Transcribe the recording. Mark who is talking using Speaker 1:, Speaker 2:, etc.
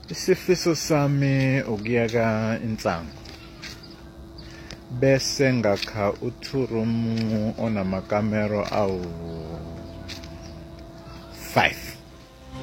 Speaker 1: Isifiso sami ukuyaka insango bese ngakha uthurumu onamakamero awu 5